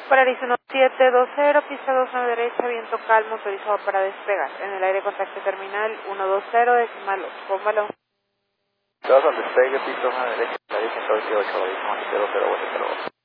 Polaris 1720, pista 29 derecha, viento calmo, autorizado para despegar. En el aire contacto terminal 120, decimal 8, póngalo. Gracias al despegue, pista 1 derecha, Polaris 128, 0, 0, 0,